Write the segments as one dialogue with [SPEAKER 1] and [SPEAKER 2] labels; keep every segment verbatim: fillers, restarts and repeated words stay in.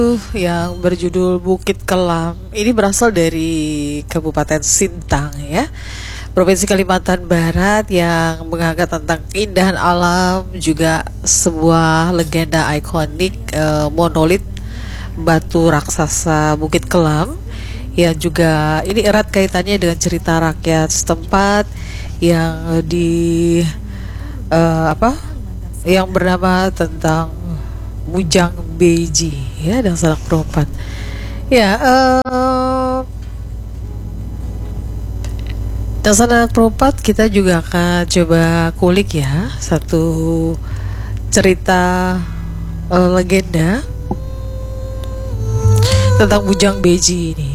[SPEAKER 1] yang berjudul Bukit Kelam ini berasal dari Kabupaten Sintang ya, Provinsi Kalimantan Barat, yang mengangkat tentang keindahan alam, juga sebuah legenda ikonik eh, monolit batu raksasa Bukit Kelam, yang juga ini erat kaitannya dengan cerita rakyat setempat yang di eh, apa yang bernama tentang Bujang Beji ya, dan Sanak Perempat ya. Uh, dan Sanak Perempat kita juga akan coba kulik ya satu cerita uh, legenda tentang Bujang Beji ini.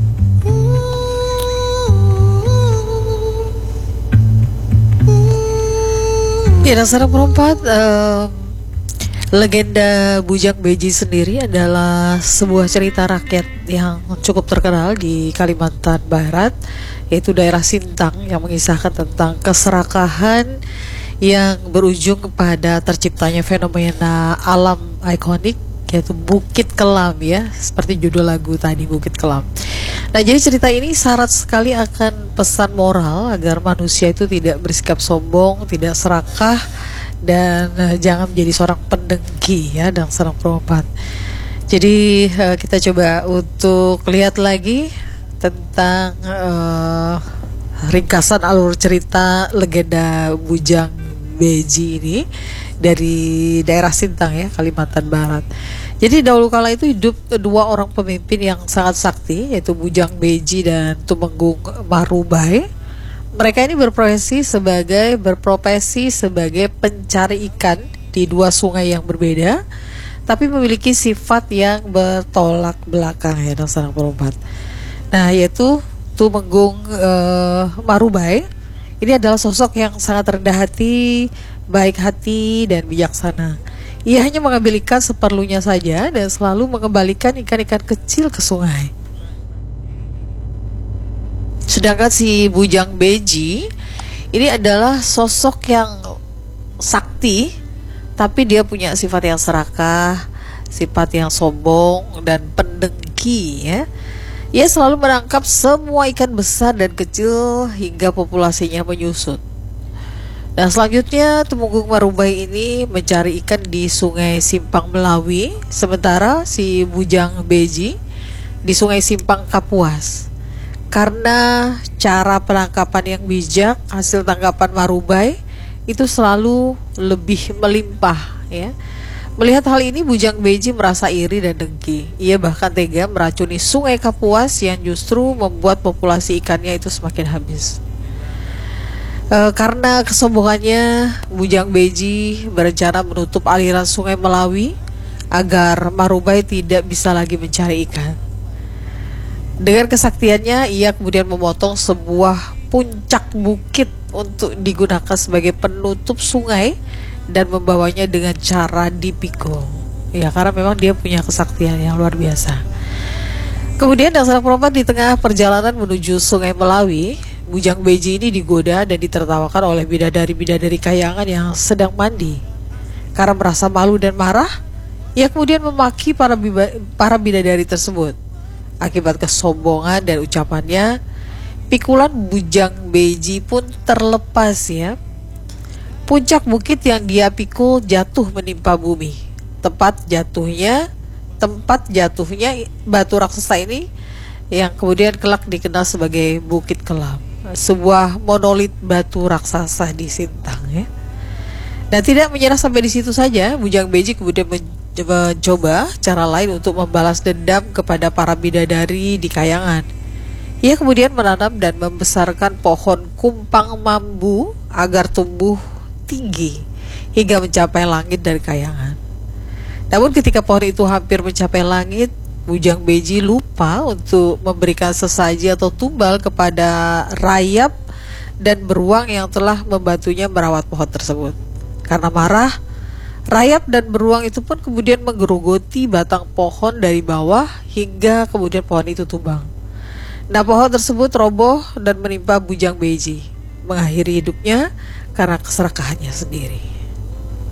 [SPEAKER 1] Ya, dan Sanak Perempat, uh, legenda Bujang Beji sendiri adalah sebuah cerita rakyat yang cukup terkenal di Kalimantan Barat, yaitu daerah Sintang, yang mengisahkan tentang keserakahan yang berujung kepada terciptanya fenomena alam ikonik, yaitu Bukit Kelam ya, seperti judul lagu tadi, Bukit Kelam. Nah, jadi cerita ini syarat sekali akan pesan moral agar manusia itu tidak bersikap sombong, tidak serakah, dan uh, jangan menjadi seorang pendengki ya, dan Sanak Perempat. Jadi uh, kita coba untuk lihat lagi tentang uh, ringkasan alur cerita legenda Bujang Beji ini dari daerah Sintang ya, Kalimantan Barat. Jadi dahulu kala itu hidup dua orang pemimpin yang sangat sakti, yaitu Bujang Beji dan Tumenggung Marubay. Mereka ini berprofesi sebagai berprofesi sebagai pencari ikan di dua sungai yang berbeda, tapi memiliki sifat yang bertolak belakang ya, dan Sanak Perempat. Nah, yaitu Tumenggung uh, Marubay ini adalah sosok yang sangat rendah hati, baik hati, dan bijaksana. Ia hanya mengambil ikan seperlunya saja dan selalu mengembalikan ikan-ikan kecil ke sungai. Sedangkan si Bujang Beji ini adalah sosok yang sakti, tapi dia punya sifat yang serakah, sifat yang sombong dan pendengki ya. Ia selalu menangkap semua ikan besar dan kecil hingga populasinya menyusut. Dan selanjutnya Tumenggung Marubay ini mencari ikan di Sungai Simpang Melawi, sementara si Bujang Beji di Sungai Simpang Kapuas. Karena cara penangkapan yang bijak, hasil tangkapan Marubay itu selalu lebih melimpah ya. Melihat hal ini, Bujang Beji merasa iri dan dengki. Ia bahkan tega meracuni Sungai Kapuas yang justru membuat populasi ikannya itu semakin habis. E, karena kesombongannya, Bujang Beji berencana menutup aliran Sungai Melawi agar Marubay tidak bisa lagi mencari ikan. Dengan kesaktiannya, ia kemudian memotong sebuah puncak bukit untuk digunakan sebagai penutup sungai dan membawanya dengan cara dipikul. Ya, karena memang dia punya kesaktian yang luar biasa. Kemudian dan Sanak Perempat di tengah perjalanan menuju Sungai Melawi, Bujang Beji ini digoda dan ditertawakan oleh bidadari-bidadari kayangan yang sedang mandi. Karena merasa malu dan marah, ia kemudian memaki para, para bidadari tersebut. Akibat kesombongan dan ucapannya, pikulan Bujang Beji pun terlepas ya. Puncak bukit yang dia pikul jatuh menimpa bumi. Tempat jatuhnya, tempat jatuhnya batu raksasa ini yang kemudian kelak dikenal sebagai Bukit Kelam, sebuah monolit batu raksasa di Sintang ya. Dan tidak menyerah sampai di situ saja, Bujang Beji kemudian mencoba cara lain untuk membalas dendam kepada para bidadari di kayangan. Ia kemudian menanam dan membesarkan pohon kumpang mambu agar tumbuh tinggi hingga mencapai langit dari kayangan. Namun ketika pohon itu hampir mencapai langit, Bujang Beji lupa untuk memberikan sesaji atau tumbal kepada rayap dan beruang yang telah membantunya merawat pohon tersebut. Karena marah, rayap dan beruang itu pun kemudian menggerogoti batang pohon dari bawah hingga kemudian pohon itu tumbang. Nah, pohon tersebut roboh dan menimpa Bujang Beji, mengakhiri hidupnya karena keserakahannya sendiri.